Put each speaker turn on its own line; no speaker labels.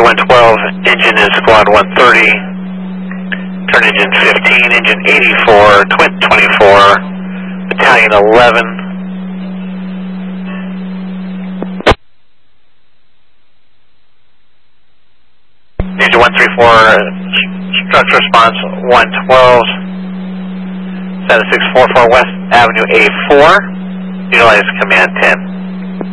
112, engine is squad 130, turn engine 15, engine 84, twin 24, battalion 11. Engine 134, structure response 112, 7644 West Avenue A4, utilize command 10.